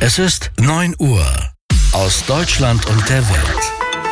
Es ist 9 Uhr. Aus Deutschland und der Welt.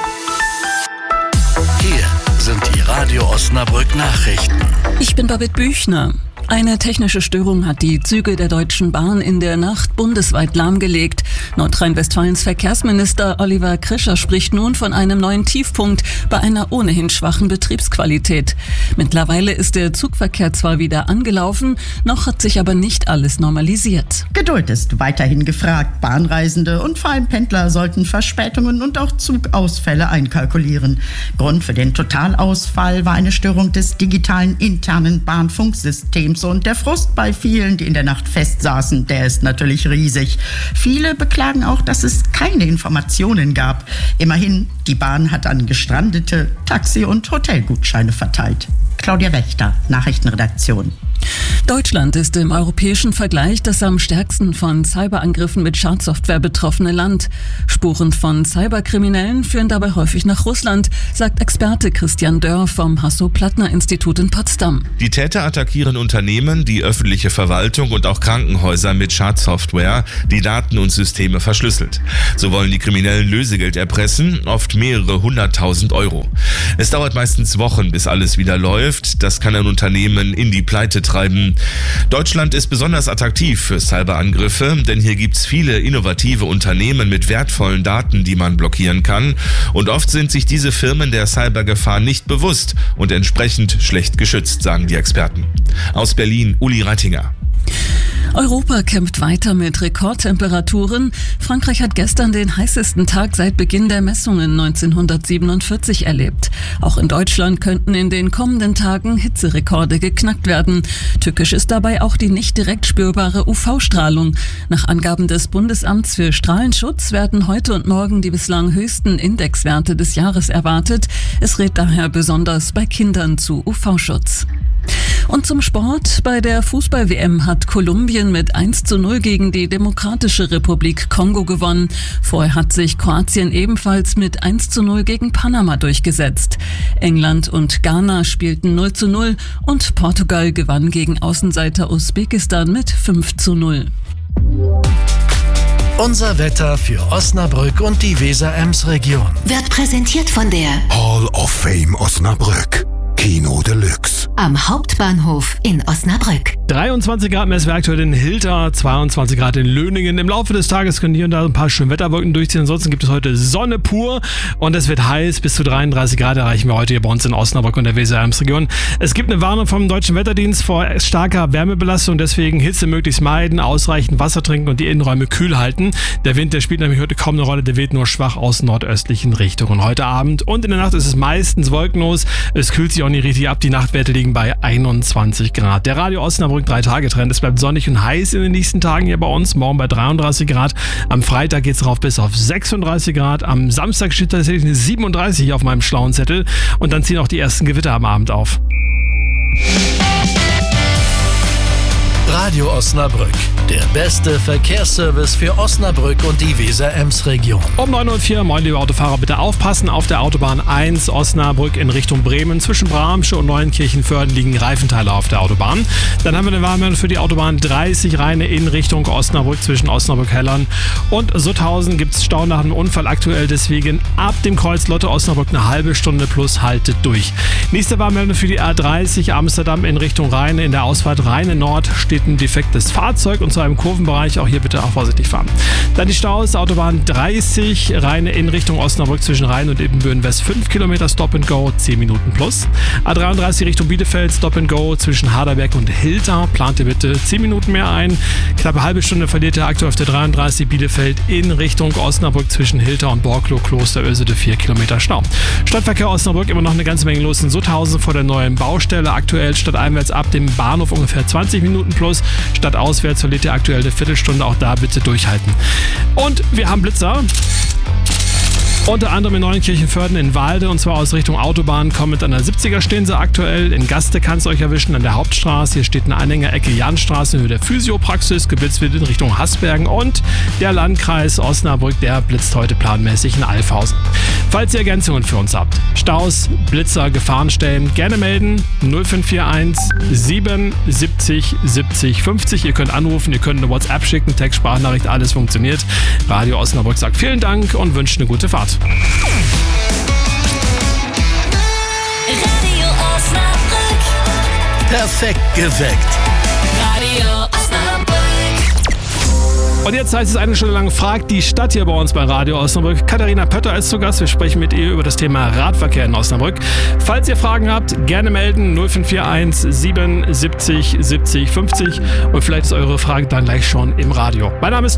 Hier sind die Radio Osnabrück Nachrichten. Ich bin Babette Büchner. Eine technische Störung hat die Züge der Deutschen Bahn in der Nacht bundesweit lahmgelegt. Nordrhein-Westfalens Verkehrsminister Oliver Krischer spricht nun von einem neuen Tiefpunkt bei einer ohnehin schwachen Betriebsqualität. Mittlerweile ist der Zugverkehr zwar wieder angelaufen, noch hat sich aber nicht alles normalisiert. Geduld ist weiterhin gefragt. Bahnreisende und vor allem Pendler sollten Verspätungen und auch Zugausfälle einkalkulieren. Grund für den Totalausfall war eine Störung des digitalen internen Bahnfunksystems. Und der Frust bei vielen, die in der Nacht festsaßen, der ist natürlich riesig. Viele beklagen auch, dass es keine Informationen gab. Immerhin, die Bahn hat an Gestrandete Taxi- und Hotelgutscheine verteilt. Claudia Wächter, Nachrichtenredaktion. Deutschland ist im europäischen Vergleich das am stärksten von Cyberangriffen mit Schadsoftware betroffene Land. Spuren von Cyberkriminellen führen dabei häufig nach Russland, sagt Experte Christian Dörr vom Hasso-Plattner-Institut in Potsdam. Die Täter attackieren Unternehmen, die öffentliche Verwaltung und auch Krankenhäuser mit Schadsoftware, die Daten und Systeme verschlüsselt. So wollen die Kriminellen Lösegeld erpressen, oft mehrere 100.000 Euro. Es dauert meistens Wochen, bis alles wieder läuft. Das kann ein Unternehmen in die Pleite treiben. Deutschland ist besonders attraktiv für Cyberangriffe, denn hier gibt's viele innovative Unternehmen mit wertvollen Daten, die man blockieren kann. Und oft sind sich diese Firmen der Cybergefahr nicht bewusst und entsprechend schlecht geschützt, sagen die Experten. Aus Berlin, Uli Reitinger. Europa kämpft weiter mit Rekordtemperaturen. Frankreich hat gestern den heißesten Tag seit Beginn der Messungen 1947 erlebt. Auch in Deutschland könnten in den kommenden Tagen Hitzerekorde geknackt werden. Tückisch ist dabei auch die nicht direkt spürbare UV-Strahlung. Nach Angaben des Bundesamts für Strahlenschutz werden heute und morgen die bislang höchsten Indexwerte des Jahres erwartet. Es rät daher besonders bei Kindern zu UV-Schutz. Und zum Sport. Bei der Fußball-WM hat Kolumbien mit 1:0 gegen die Demokratische Republik Kongo gewonnen. Vorher hat sich Kroatien ebenfalls mit 1:0 gegen Panama durchgesetzt. England und Ghana spielten 0:0 und Portugal gewann gegen Außenseiter Usbekistan mit 5:0. Unser Wetter für Osnabrück und die Weser-Ems-Region. Wird präsentiert von der Hall of Fame Osnabrück. Kino Deluxe. am Hauptbahnhof in Osnabrück. 23 Grad Messwert aktuell in Hilter, 22 Grad in Löningen. Im Laufe des Tages können hier und da ein paar schöne Wetterwolken durchziehen. Ansonsten gibt es heute Sonne pur und es wird heiß. Bis zu 33 Grad erreichen wir heute hier bei uns in Osnabrück und der Weser-Ems-Region. Es gibt eine Warnung vom Deutschen Wetterdienst vor starker Wärmebelastung. Deswegen Hitze möglichst meiden, ausreichend Wasser trinken und die Innenräume kühl halten. Der Wind, der spielt nämlich heute kaum eine Rolle. Der weht nur schwach aus nordöstlichen Richtungen. Heute Abend und in der Nacht ist es meistens wolkenlos. Es kühlt sich auch nicht richtig ab. Die Nachtwerte liegen bei 21 Grad. Der Radio Osnabrück 3-Tage-Trend. Es bleibt sonnig und heiß in den nächsten Tagen hier bei uns. Morgen bei 33 Grad. Am Freitag geht es rauf bis auf 36 Grad. Am Samstag steht tatsächlich eine 37 auf meinem schlauen Zettel. Und dann ziehen auch die ersten Gewitter am Abend auf. Radio Osnabrück, der beste Verkehrsservice für Osnabrück und die Weser-Ems-Region. Um 9:04 Uhr, moin liebe Autofahrer, bitte aufpassen. Auf der Autobahn 1 Osnabrück in Richtung Bremen. Zwischen Bramsche und Neuenkirchen-Vörden liegen Reifenteile auf der Autobahn. Dann haben wir eine Warnmeldung für die Autobahn 30 Rheine in Richtung Osnabrück zwischen Osnabrück-Hellern und Sutthausen. Gibt es Stau nach einem Unfall aktuell. Deswegen ab dem Kreuz Lotte Osnabrück eine halbe Stunde plus haltet durch. Nächste Warnmeldung für die A30 Amsterdam in Richtung Rheine. In der Ausfahrt Rheine Nord steht ein defektes Fahrzeug und zwar im Kurvenbereich. Auch hier bitte auch vorsichtig fahren. Dann die Staus, Autobahn 30 Rheine in Richtung Osnabrück zwischen Rhein und Ibbenbüren West 5 Kilometer Stop and Go, 10 Minuten plus. A33 Richtung Bielefeld Stop and Go zwischen Harderberg und Hilter. Plant ihr bitte 10 Minuten mehr ein. Knappe halbe Stunde verliert ihr aktuell auf der 33 Bielefeld in Richtung Osnabrück zwischen Hilter und Borklow Kloster Ösede 4 Kilometer Stau. Stadtverkehr Osnabrück immer noch eine ganze Menge los in Sutthausen vor der neuen Baustelle. Aktuell stadteinwärts ab dem Bahnhof ungefähr 20 Minuten plus. Stadtauswärts verliert ihr aktuell eine Viertelstunde. Auch da bitte durchhalten. Und wir haben Blitzer. Unter anderem in Neunkirchen-Vörden in Walde, und zwar aus Richtung Autobahn kommend an der 70er stehen sie aktuell. In Gaste kann es euch erwischen an der Hauptstraße. Hier steht eine Anhängerecke Jahnstraße in Höhe der Physiopraxis. Geblitzt wird in Richtung Hasbergen, und der Landkreis Osnabrück, der blitzt heute planmäßig in Alfhausen. Falls ihr Ergänzungen für uns habt, Staus, Blitzer, Gefahrenstellen, gerne melden. 0541 77 70 50. Ihr könnt anrufen, ihr könnt eine WhatsApp schicken, Text, Sprachnachricht, alles funktioniert. Radio Osnabrück sagt vielen Dank und wünscht eine gute Fahrt. Radio Osnabrück. Perfekt geweckt. Radio Osnabrück. Und jetzt heißt es eine Stunde lang, fragt die Stadt hier bei uns bei Radio Osnabrück. Katharina Pötter ist zu Gast. Wir sprechen mit ihr über das Thema Radverkehr in Osnabrück. Falls ihr Fragen habt, gerne melden. 0541 77 70 50. Und vielleicht ist eure Frage dann gleich schon im Radio. Mein Name ist